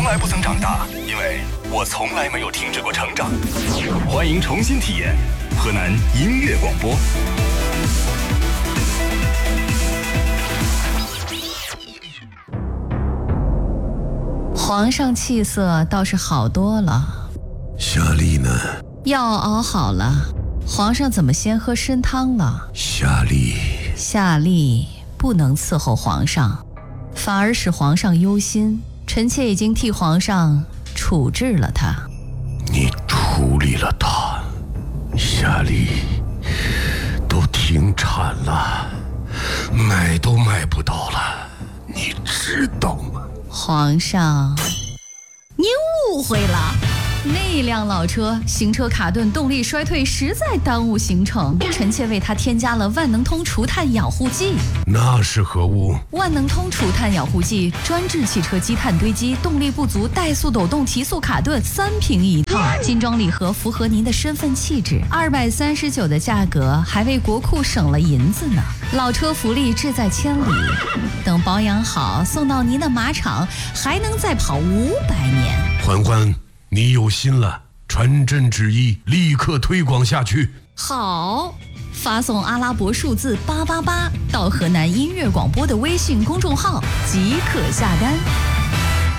来不曾长大，因为我从来没有停止过成长。欢迎重新体验河南音乐广播。 皇上气色倒是好多了。 夏丽呢？ 药熬好了，皇上怎么先喝参汤了？ 夏丽不能伺候皇上，反而使皇上忧心。臣妾已经替皇上处置了他。 你处理了他？夏丽都停产了，买都买不到了，你知道吗？ 皇上，您误会了。那辆老车行车卡顿，动力衰退，实在耽误行程。臣妾为他添加了万能通除碳养护剂。 那是何物？ 万能通除碳养护剂专治汽车积碳堆积、动力不足、怠速抖动、提速卡顿，3瓶一套，精装礼盒，符合您的身份气质。239的价格，还为国库省了银子呢。老车福利志在千里，等保养好，送到您的马场，还能再跑500年。 欢，你有心了，传朕旨意，立刻推广下去。 好，发送阿拉伯数字888到河南音乐广播的微信公众号即可下单。